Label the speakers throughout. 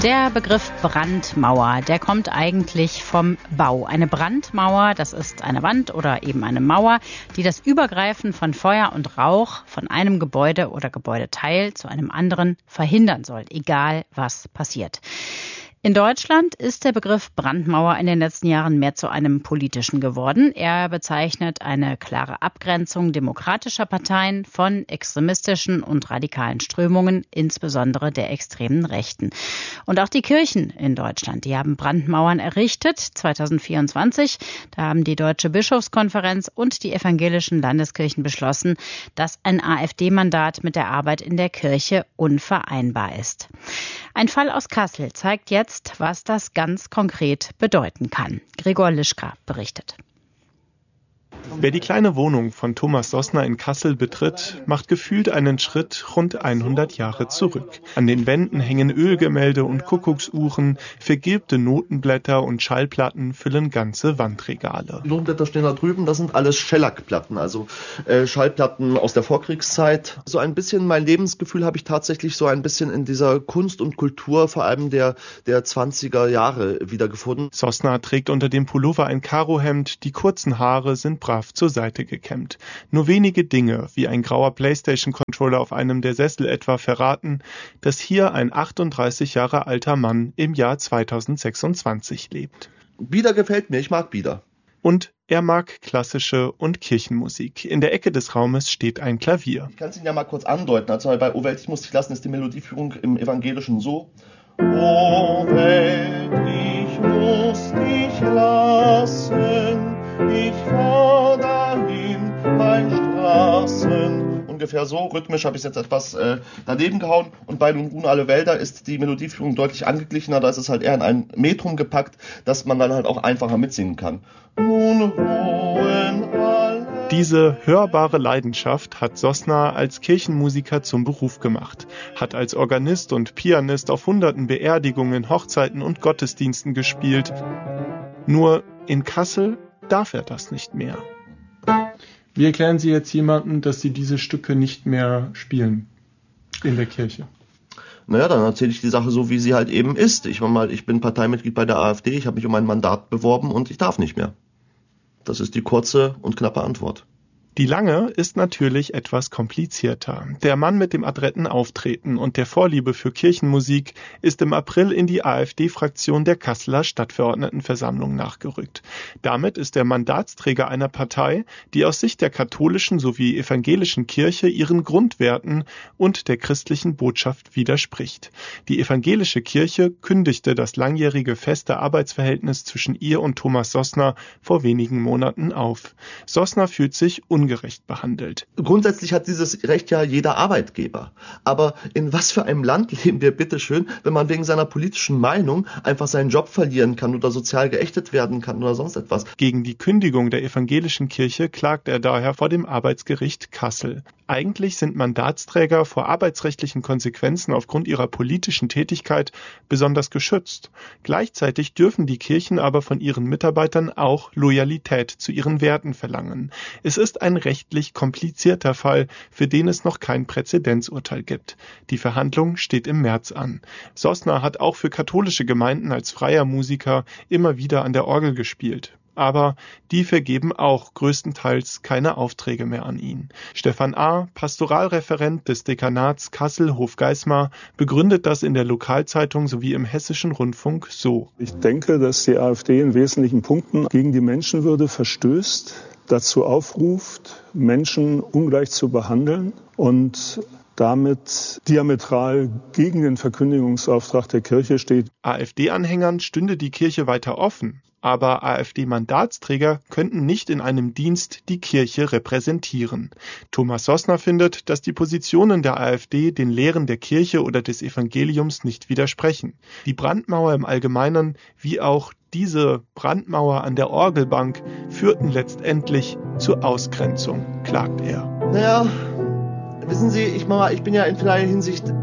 Speaker 1: Der Begriff Brandmauer, der kommt eigentlich vom Bau. Eine Brandmauer, das ist eine Wand oder eben eine Mauer, die das Übergreifen von Feuer und Rauch von einem Gebäude oder Gebäudeteil zu einem anderen verhindern soll, egal was passiert. In Deutschland ist der Begriff Brandmauer in den letzten Jahren mehr zu einem politischen geworden. Er bezeichnet eine klare Abgrenzung demokratischer Parteien von extremistischen und radikalen Strömungen, insbesondere der extremen Rechten. Und auch die Kirchen in Deutschland, die haben Brandmauern errichtet. 2024, da haben die Deutsche Bischofskonferenz und die evangelischen Landeskirchen beschlossen, dass ein AfD-Mandat mit der Arbeit in der Kirche unvereinbar ist. Ein Fall aus Kassel zeigt jetzt, was das ganz konkret bedeuten kann. Gregor Lischka berichtet.
Speaker 2: Wer die kleine Wohnung von Thomas Sossner in Kassel betritt, macht gefühlt einen Schritt rund 100 Jahre zurück. An den Wänden hängen Ölgemälde und Kuckucksuhren, vergilbte Notenblätter und Schallplatten füllen ganze Wandregale.
Speaker 3: Die Notenblätter stehen da drüben, das sind alles Schellackplatten, also Schallplatten aus der Vorkriegszeit. So ein bisschen mein Lebensgefühl habe ich tatsächlich so ein bisschen in dieser Kunst und Kultur, vor allem der 20er Jahre, wiedergefunden.
Speaker 2: Sossner trägt unter dem Pullover ein Karohemd, die kurzen Haare sind brav zur Seite gekämmt. Nur wenige Dinge, wie ein grauer PlayStation-Controller auf einem der Sessel etwa, verraten, dass hier ein 38 Jahre alter Mann im Jahr 2026 lebt.
Speaker 3: Bieder gefällt mir, ich mag Bieder.
Speaker 2: Und er mag klassische und Kirchenmusik. In der Ecke des Raumes steht ein Klavier.
Speaker 3: Ich kann es Ihnen ja mal kurz andeuten. Also bei O Welt, ich muss dich lassen, ist die Melodieführung im Evangelischen so. O Welt, ich muss dich lassen, ich fahr dahin bei Straßen. Ungefähr so, rhythmisch habe ich jetzt etwas daneben gehauen. Und bei Nun alle Wälder ist die Melodieführung deutlich angeglichener. Da ist es halt eher in ein Metrum gepackt, dass man dann halt auch einfacher mitsingen kann. Nun ruhen alle.
Speaker 2: Diese hörbare Leidenschaft hat Sossner als Kirchenmusiker zum Beruf gemacht, hat als Organist und Pianist auf hunderten Beerdigungen, Hochzeiten und Gottesdiensten gespielt. Nur in Kassel darf er das nicht mehr.
Speaker 4: Wie erklären Sie jetzt jemandem, dass Sie diese Stücke nicht mehr spielen in der Kirche?
Speaker 3: Naja, dann erzähle ich die Sache so, wie sie halt eben ist. Ich bin Parteimitglied bei der AfD, ich habe mich um ein Mandat beworben und ich darf nicht mehr. Das ist die kurze und knappe Antwort.
Speaker 2: Die lange ist natürlich etwas komplizierter. Der Mann mit dem adretten Auftreten und der Vorliebe für Kirchenmusik ist im April in die AfD-Fraktion der Kasseler Stadtverordnetenversammlung nachgerückt. Damit ist er Mandatsträger einer Partei, die aus Sicht der katholischen sowie evangelischen Kirche ihren Grundwerten und der christlichen Botschaft widerspricht. Die evangelische Kirche kündigte das langjährige feste Arbeitsverhältnis zwischen ihr und Thomas Sossner vor wenigen Monaten auf. Sossner fühlt sich ungerecht behandelt.
Speaker 3: Grundsätzlich hat dieses Recht ja jeder Arbeitgeber. Aber in was für einem Land leben wir bitteschön, wenn man wegen seiner politischen Meinung einfach seinen Job verlieren kann oder sozial geächtet werden kann oder sonst etwas?
Speaker 2: Gegen die Kündigung der evangelischen Kirche klagt er daher vor dem Arbeitsgericht Kassel. Eigentlich sind Mandatsträger vor arbeitsrechtlichen Konsequenzen aufgrund ihrer politischen Tätigkeit besonders geschützt. Gleichzeitig dürfen die Kirchen aber von ihren Mitarbeitern auch Loyalität zu ihren Werten verlangen. Es ist ein rechtlich komplizierter Fall, für den es noch kein Präzedenzurteil gibt. Die Verhandlung steht im März an. Sossner hat auch für katholische Gemeinden als freier Musiker immer wieder an der Orgel gespielt. Aber die vergeben auch größtenteils keine Aufträge mehr an ihn. Stefan A., Pastoralreferent des Dekanats Kassel-Hofgeismar, begründet das in der Lokalzeitung sowie im Hessischen Rundfunk so.
Speaker 5: Ich denke, dass die AfD in wesentlichen Punkten gegen die Menschenwürde verstößt, dazu aufruft, Menschen ungleich zu behandeln und damit diametral gegen den Verkündigungsauftrag der Kirche steht.
Speaker 2: AfD-Anhängern stünde die Kirche weiter offen, aber AfD-Mandatsträger könnten nicht in einem Dienst die Kirche repräsentieren. Thomas Sossner findet, dass die Positionen der AfD den Lehren der Kirche oder des Evangeliums nicht widersprechen. Die Brandmauer im Allgemeinen, wie auch diese Brandmauer an der Orgelbank, führten letztendlich zur Ausgrenzung, klagt er.
Speaker 3: Naja, wissen Sie, ich bin ja in vielerlei Hinsicht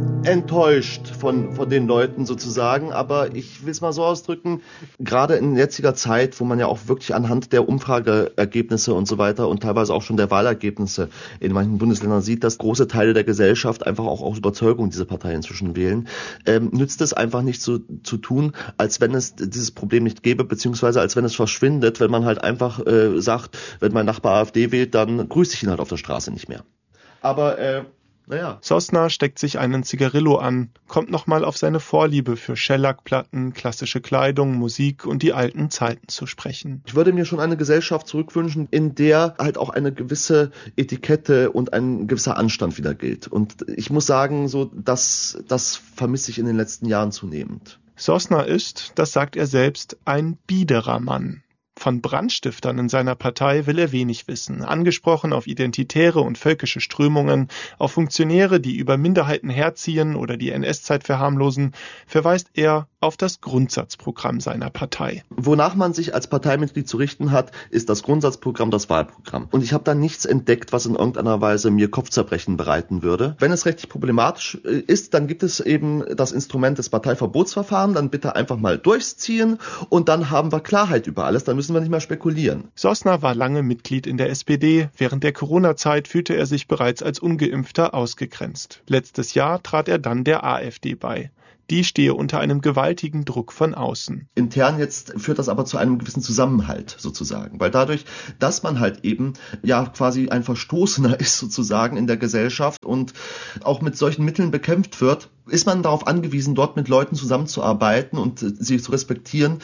Speaker 3: enttäuscht von den Leuten sozusagen, aber ich will es mal so ausdrücken, gerade in jetziger Zeit, wo man ja auch wirklich anhand der Umfrageergebnisse und so weiter und teilweise auch schon der Wahlergebnisse in manchen Bundesländern sieht, dass große Teile der Gesellschaft einfach auch aus Überzeugung diese Partei inzwischen wählen, nützt es einfach nicht so zu tun, als wenn es dieses Problem nicht gäbe, beziehungsweise als wenn es verschwindet, wenn man halt einfach sagt, wenn mein Nachbar AfD wählt, dann grüße ich ihn halt auf der Straße nicht mehr. Aber naja.
Speaker 2: Sosna steckt sich einen Zigarillo an, kommt nochmal auf seine Vorliebe für Shellac-Platten, klassische Kleidung, Musik und die alten Zeiten zu sprechen.
Speaker 3: Ich würde mir schon eine Gesellschaft zurückwünschen, in der halt auch eine gewisse Etikette und ein gewisser Anstand wieder gilt. Und ich muss sagen, so das vermisse ich in den letzten Jahren zunehmend.
Speaker 2: Sosna ist, das sagt er selbst, ein biederer Mann. Von Brandstiftern in seiner Partei will er wenig wissen. Angesprochen auf identitäre und völkische Strömungen, auf Funktionäre, die über Minderheiten herziehen oder die NS-Zeit verharmlosen, verweist er auf das Grundsatzprogramm seiner Partei.
Speaker 3: Wonach man sich als Parteimitglied zu richten hat, ist das Grundsatzprogramm, das Wahlprogramm. Und ich habe da nichts entdeckt, was in irgendeiner Weise mir Kopfzerbrechen bereiten würde. Wenn es rechtlich problematisch ist, dann gibt es eben das Instrument des Parteiverbotsverfahrens, dann bitte einfach mal durchziehen und dann haben wir Klarheit über alles, dann müssen wir nicht mehr spekulieren.
Speaker 2: Sosna war lange Mitglied in der SPD. Während der Corona-Zeit fühlte er sich bereits als Ungeimpfter ausgegrenzt. Letztes Jahr trat er dann der AfD bei. Die stehe unter einem gewaltigen Druck von außen.
Speaker 3: Intern jetzt führt das aber zu einem gewissen Zusammenhalt sozusagen, weil dadurch, dass man halt eben ja quasi ein Verstoßener ist sozusagen in der Gesellschaft und auch mit solchen Mitteln bekämpft wird, ist man darauf angewiesen, dort mit Leuten zusammenzuarbeiten und sie zu respektieren,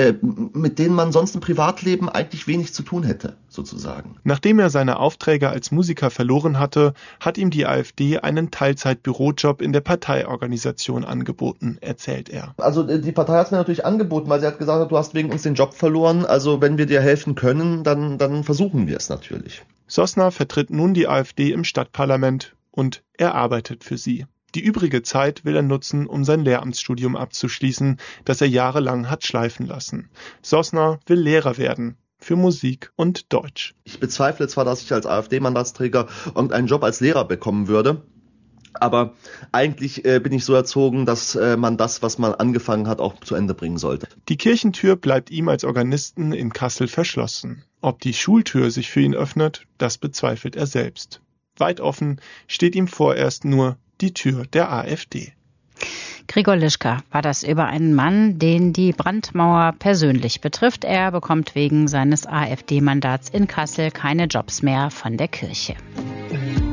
Speaker 3: mit denen man sonst im Privatleben eigentlich wenig zu tun hätte, sozusagen.
Speaker 2: Nachdem er seine Aufträge als Musiker verloren hatte, hat ihm die AfD einen Teilzeit-Bürojob in der Parteiorganisation angeboten, erzählt er.
Speaker 3: Also die Partei hat es mir natürlich angeboten, weil sie hat gesagt, du hast wegen uns den Job verloren, also wenn wir dir helfen können, dann versuchen wir es natürlich.
Speaker 2: Sosna vertritt nun die AfD im Stadtparlament und er arbeitet für sie. Die übrige Zeit will er nutzen, um sein Lehramtsstudium abzuschließen, das er jahrelang hat schleifen lassen. Sosna will Lehrer werden. Für Musik und Deutsch.
Speaker 3: Ich bezweifle zwar, dass ich als AfD-Mandatsträger irgendeinen Job als Lehrer bekommen würde, aber eigentlich bin ich so erzogen, dass man das, was man angefangen hat, auch zu Ende bringen sollte.
Speaker 2: Die Kirchentür bleibt ihm als Organisten in Kassel verschlossen. Ob die Schultür sich für ihn öffnet, das bezweifelt er selbst. Weit offen steht ihm vorerst nur die Tür der AfD.
Speaker 1: Gregor Lischka war das über einen Mann, den die Brandmauer persönlich betrifft. Er bekommt wegen seines AfD-Mandats in Kassel keine Jobs mehr von der Kirche.